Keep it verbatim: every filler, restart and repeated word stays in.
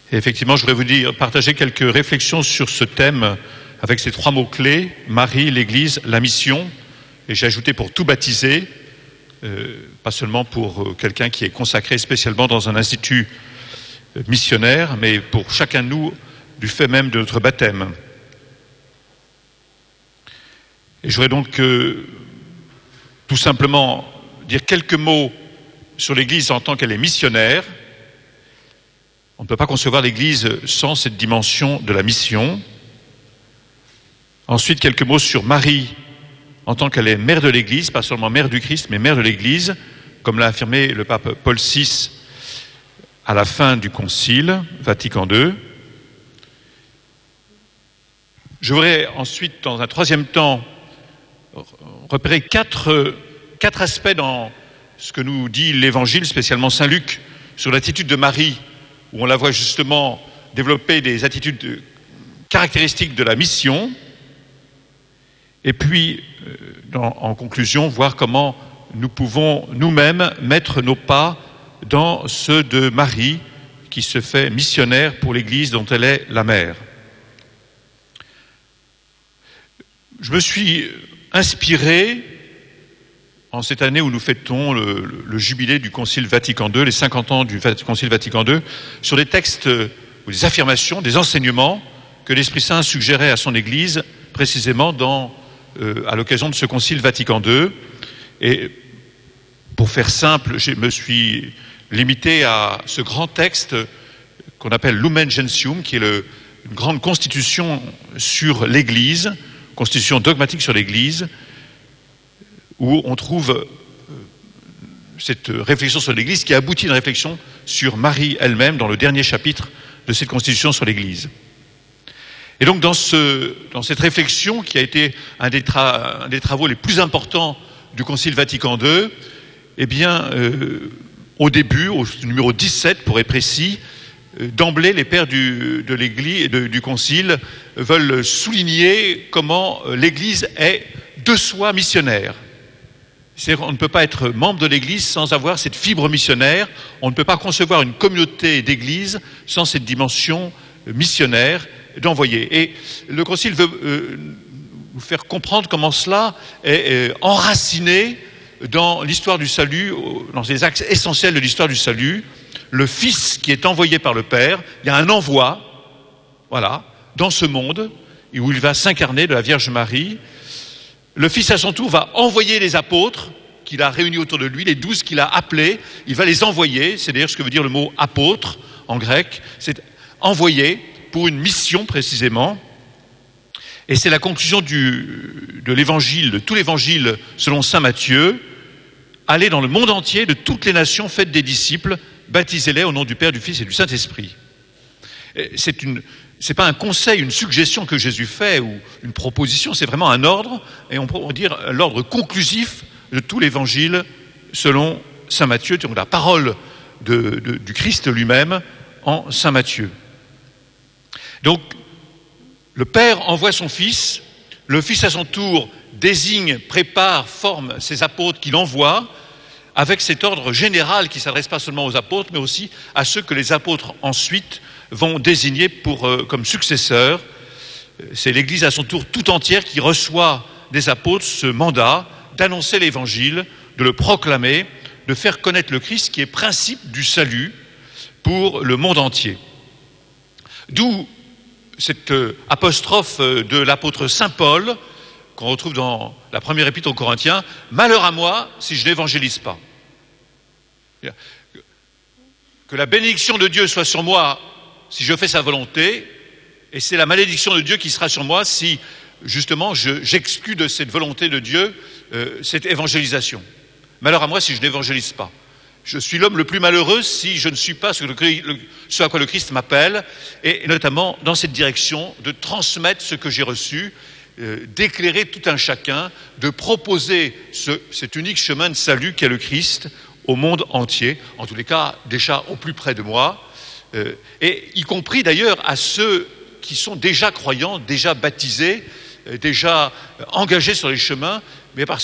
Et effectivement, je voudrais vous dire, partager quelques réflexions sur ce thème avec ces trois mots-clés, Marie, l'Église, la mission. Et j'ai ajouté pour tout baptisé, euh, pas seulement pour euh, quelqu'un qui est consacré spécialement dans un institut euh, missionnaire, mais pour chacun de nous, du fait même de notre baptême. Et je voudrais donc euh, tout simplement dire quelques mots sur l'Église en tant qu'elle est missionnaire. On ne peut pas concevoir l'Église sans cette dimension de la mission. Ensuite, quelques mots sur Marie, en tant qu'elle est mère de l'Église, pas seulement mère du Christ, mais mère de l'Église, comme l'a affirmé le pape Paul six à la fin du Concile Vatican deux. Je voudrais ensuite, dans un troisième temps, repérer quatre, quatre aspects dans ce que nous dit l'Évangile, spécialement Saint Luc, sur l'attitude de Marie, où on la voit justement développer des attitudes caractéristiques de la mission. Et puis, dans, en conclusion, voir comment nous pouvons nous-mêmes mettre nos pas dans ceux de Marie, qui se fait missionnaire pour l'Église dont elle est la mère. Je me suis inspiré, en cette année où nous fêtons le, le, le jubilé du Concile Vatican deux, les cinquante ans du Concile Vatican deux, sur des textes ou des affirmations, des enseignements que l'Esprit Saint suggérait à son Église, précisément dans, euh, à l'occasion de ce Concile Vatican deux. Et pour faire simple, je me suis limité à ce grand texte qu'on appelle Lumen Gentium, qui est le, une grande constitution sur l'Église, constitution dogmatique sur l'Église, où on trouve cette réflexion sur l'Église qui aboutit à une réflexion sur Marie elle-même dans le dernier chapitre de cette constitution sur l'Église. Et donc dans, ce, dans cette réflexion qui a été un des, tra- un des travaux les plus importants du Concile Vatican deux, eh bien, euh, au début, au numéro dix-sept pour être précis, euh, d'emblée les pères du, de l'Église, de, du Concile veulent souligner comment l'Église est de soi missionnaire. C'est-à-dire qu'on ne peut pas être membre de l'Église sans avoir cette fibre missionnaire. On ne peut pas concevoir une communauté d'Église sans cette dimension missionnaire d'envoyer. Et le Concile veut euh, vous faire comprendre comment cela est euh, enraciné dans l'histoire du salut, dans les axes essentiels de l'histoire du salut. Le Fils qui est envoyé par le Père, il y a un envoi, voilà, dans ce monde, où il va s'incarner de la Vierge Marie. Le Fils, à son tour, va envoyer les apôtres qu'il a réunis autour de lui, les douze qu'il a appelés, il va les envoyer, c'est d'ailleurs ce que veut dire le mot apôtre en grec, c'est envoyer pour une mission précisément. Et c'est la conclusion du, de l'évangile, de tout l'évangile selon saint Matthieu, aller dans le monde entier, de toutes les nations, faites des disciples, baptisez-les au nom du Père, du Fils et du Saint-Esprit. C'est une... Ce n'est pas un conseil, une suggestion que Jésus fait ou une proposition, c'est vraiment un ordre, et on pourrait dire l'ordre conclusif de tout l'évangile selon saint Matthieu, donc la parole de, de, du Christ lui-même en saint Matthieu. Donc, le Père envoie son Fils, le Fils à son tour désigne, prépare, forme ses apôtres qu'il envoie, avec cet ordre général qui ne s'adresse pas seulement aux apôtres, mais aussi à ceux que les apôtres ensuite vont désigner pour, euh, comme successeurs. C'est l'Église à son tour tout entière qui reçoit des apôtres ce mandat d'annoncer l'Évangile, de le proclamer, de faire connaître le Christ qui est principe du salut pour le monde entier. D'où cette euh, apostrophe de l'apôtre Saint Paul qu'on retrouve dans la première épître aux Corinthiens, « Malheur à moi si je n'évangélise pas ». Que la bénédiction de Dieu soit sur moi si je fais sa volonté, et c'est la malédiction de Dieu qui sera sur moi si, justement, je, j'exclus de cette volonté de Dieu euh, cette évangélisation. Malheur à moi si je n'évangélise pas. Je suis l'homme le plus malheureux si je ne suis pas ce, que le, ce à quoi le Christ m'appelle, et notamment dans cette direction de transmettre ce que j'ai reçu, euh, d'éclairer tout un chacun, de proposer ce, cet unique chemin de salut qu'est le Christ au monde entier, en tous les cas déjà au plus près de moi, Euh, et y compris d'ailleurs à ceux qui sont déjà croyants, déjà baptisés, euh, déjà engagés sur les chemins, mais parce